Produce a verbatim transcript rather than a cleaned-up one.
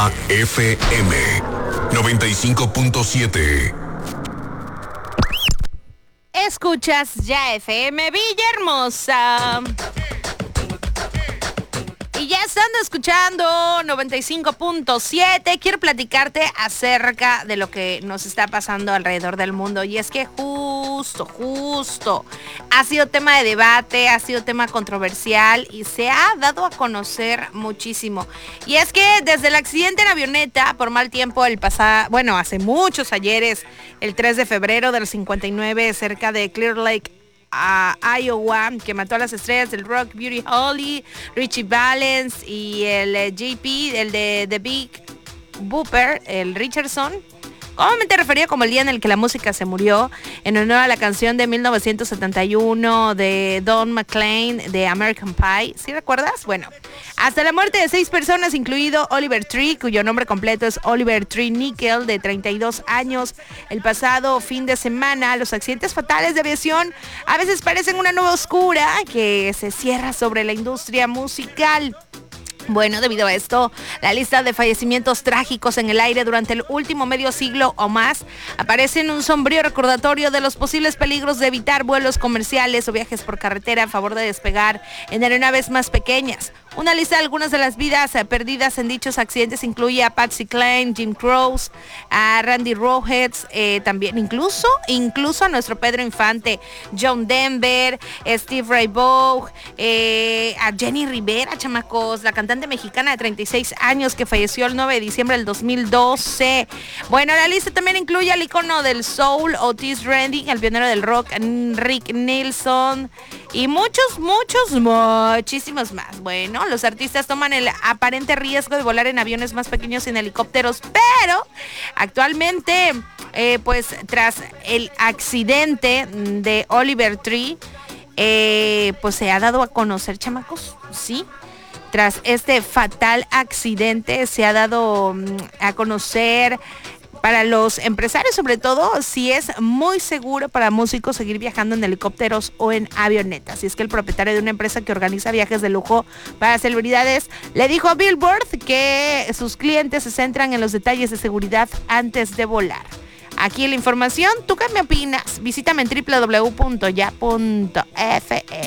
Ya F M noventa y cinco punto siete. Escuchas Ya F M Villahermosa. Y ya estando escuchando noventa y cinco punto siete, quiero platicarte acerca de lo que nos está pasando alrededor del mundo. Y es que justo, justo, ha sido tema de debate, ha sido tema controversial y se ha dado a conocer muchísimo. Y es que desde el accidente en avioneta por mal tiempo el pasado, bueno, hace muchos ayeres, el tres de febrero del cincuenta y nueve, cerca de Clear Lake, a Iowa, que mató a las estrellas del rock Buddy Holly, Richie Valens y el eh, J P, el de The Big Booper, el Richardson. Comúnmente referido como el día en el que la música se murió, en honor a la canción de mil novecientos setenta y uno de Don McLean de American Pie. ¿Sí recuerdas? Bueno, hasta la muerte de seis personas, incluido Oliver Tree, cuyo nombre completo es Oliver Tree Nickel, de treinta y dos años, el pasado fin de semana. Los accidentes fatales de aviación a veces parecen una nube oscura que se cierra sobre la industria musical. Bueno, debido a esto, la lista de fallecimientos trágicos en el aire durante el último medio siglo o más aparece en un sombrío recordatorio de los posibles peligros de evitar vuelos comerciales o viajes por carretera a favor de despegar en aeronaves más pequeñas. Una lista de algunas de las vidas eh, perdidas en dichos accidentes incluye a Patsy Cline, Jim Croce, a Randy Rhoads, eh, también incluso, incluso a nuestro Pedro Infante, John Denver, eh, Steve Ray Vaughan, eh, a Jenny Rivera, chamacos, la cantante mexicana de treinta y seis años que falleció el nueve de diciembre del dos mil doce. Bueno, la lista también incluye al icono del soul, Otis Redding, al pionero del rock, Rick Nielsen, y muchos, muchos, muchísimos más. Bueno, los artistas toman el aparente riesgo de volar en aviones más pequeños y en helicópteros, pero actualmente, eh, pues tras el accidente de Oliver Tree, eh, pues se ha dado a conocer, chamacos, sí. Tras este fatal accidente se ha dado mm, a conocer para los empresarios, sobre todo, si es muy seguro para músicos seguir viajando en helicópteros o en avionetas. Y es que el propietario de una empresa que organiza viajes de lujo para celebridades le dijo a Billboard que sus clientes se centran en los detalles de seguridad antes de volar. Aquí la información. ¿Tú qué me opinas? Visítame en doble u doble u doble u punto ya punto f m.